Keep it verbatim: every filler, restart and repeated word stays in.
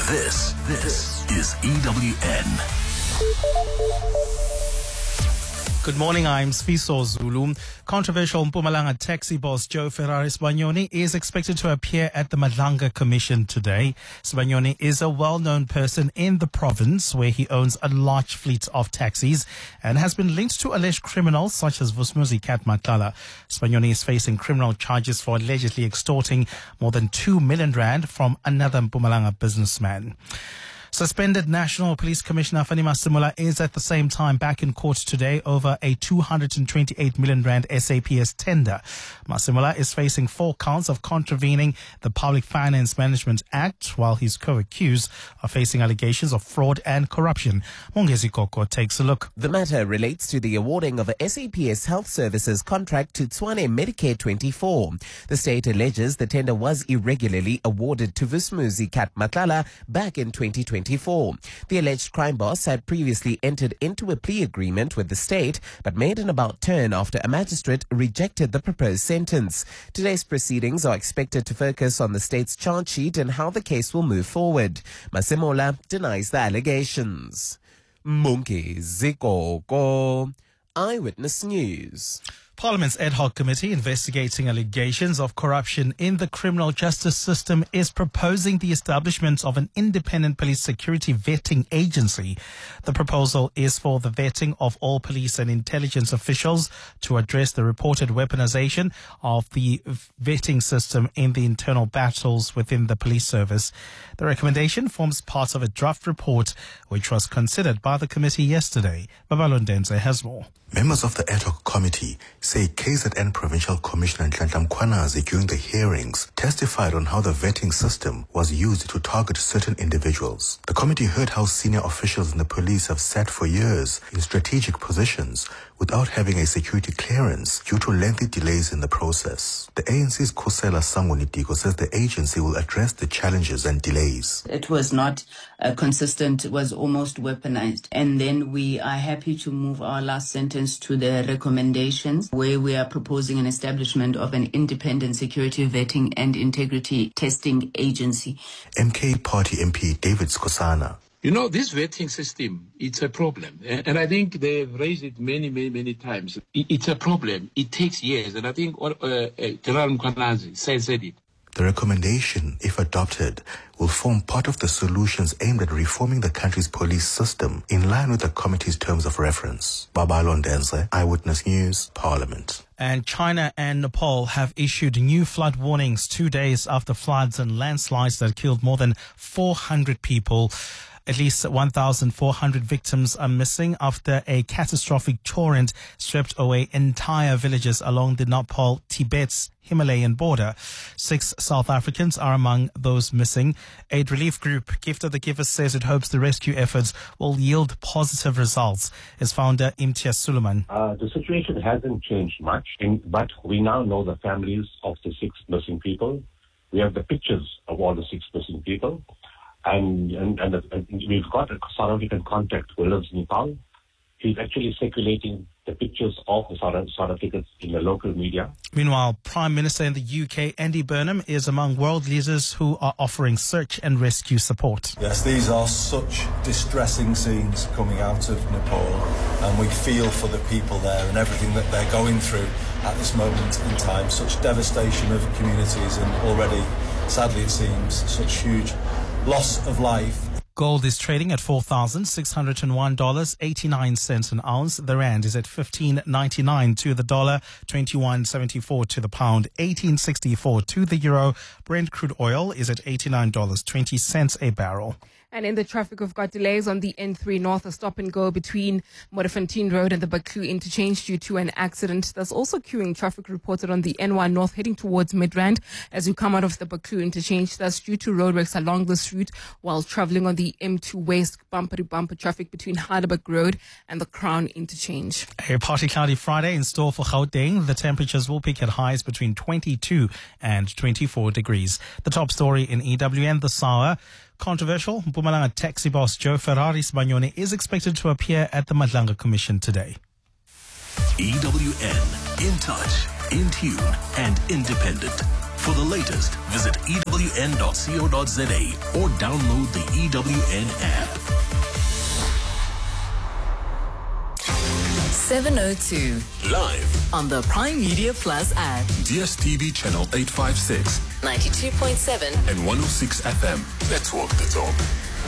This, this is E W N. Good morning, I'm Sfiso Zulu. Controversial Mpumalanga taxi boss Joe Ferrari Sbanyoni is expected to appear at the Madlanga Commission today. Sbanyoni is a well-known person in the province where he owns a large fleet of taxis and has been linked to alleged criminals such as Vusumuzi Cat Matlala. Sbanyoni is facing criminal charges for allegedly extorting more than two million rand from another Mpumalanga businessman. Suspended National Police Commissioner Fanny Masemola is at the same time back in court today over a two hundred twenty-eight million rand S A P S tender. Masemola is facing four counts of contravening the Public Finance Management Act, while his co-accused are facing allegations of fraud and corruption. Mongezi Koko takes a look. The matter relates to the awarding of a S A P S Health Services contract to Tshwane Medicare twenty-four. The state alleges the tender was irregularly awarded to Vusumuzi Cat Matlala back in twenty twenty-four. The alleged crime boss had previously entered into a plea agreement with the state but made an about turn after a magistrate rejected the proposed sentence. Today's proceedings are expected to focus on the state's charge sheet and how the case will move forward. Masemola denies the allegations. Mongezi Koko, Eyewitness News. Parliament's ad hoc committee investigating allegations of corruption in the criminal justice system is proposing the establishment of an independent police security vetting agency. The proposal is for the vetting of all police and intelligence officials to address the reported weaponization of the vetting system in the internal battles within the police service. The recommendation forms part of a draft report which was considered by the committee yesterday. Babalondense has more. Members of the ad hoc committee say K Z N Provincial Commissioner Nhlanhla Mkhwanazi during the hearings testified on how the vetting system was used to target certain individuals. The committee heard how senior officials in the police have sat for years in strategic positions without having a security clearance due to lengthy delays in the process. The A N C's Khosela Sango-Nitiko says the agency will address the challenges and delays. It was not uh, consistent, it was almost weaponized. And then we are happy to move our last sentence to the recommendations, where we are proposing an establishment of an independent security vetting and integrity testing agency. M K Party M P David Skosana. You know, this vetting system, it's a problem. And I think they've raised it many, many, many times. It's a problem. It takes years. And I think uh, uh, General Mkhwanazi said it. The recommendation, if adopted, will form part of the solutions aimed at reforming the country's police system in line with the committee's terms of reference. Babalondense, Eyewitness News, Parliament. And China and Nepal have issued new flood warnings two days after floods and landslides that killed more than four hundred people. At least one thousand four hundred victims are missing after a catastrophic torrent swept away entire villages along the Nepal-Tibet's Himalayan border. Six South Africans are among those missing. Aid relief group Gift of the Givers says it hopes the rescue efforts will yield positive results. Its founder, Imtiaz Suleiman. Uh, the situation hasn't changed much, in, but we now know the families of the six missing people. We have the pictures of all the six missing people. And, and, and, and we've got a South African contact who lives in Nepal. He's actually circulating the pictures of the South, South Africans in the local media. Meanwhile, Prime Minister in the U K, Andy Burnham, is among world leaders who are offering search and rescue support. Yes, these are such distressing scenes coming out of Nepal, and we feel for the people there and everything that they're going through at this moment in time. Such devastation of communities, and already, sadly it seems, such huge loss of life. Gold is trading at four thousand six hundred one dollars and eighty-nine cents an ounce. The rand is at fifteen ninety-nine to the dollar, twenty-one seventy-four to the pound, eighteen sixty-four to the euro. Brent crude oil is at eighty-nine dollars and twenty cents a barrel. And in the traffic, we've got delays on the N three North, a stop and go between Modderfontein Road and the Baku interchange due to an accident. There's also queuing traffic reported on the N one North heading towards Midrand as you come out of the Baku interchange. That's due to roadworks along this route while traveling on the M two West bumper-to-bumper traffic between Heidelberg Road and the Crown interchange. A partly cloudy Friday in store for Gauteng. The temperatures will peak at highs between twenty-two and twenty-four degrees. The top story in E W N this hour. Controversial, Mpumalanga taxi boss Joe Ferrari Sbanyoni is expected to appear at the Madlanga Commission today. E W N, in touch, in tune, and independent. For the latest, visit E W N dot co dot za or download the E W N app. seven oh two. Live On the Prime Media Plus app. D S T V channel eight fifty-six ninety-two point seven. and one oh six F M. Let's walk the talk.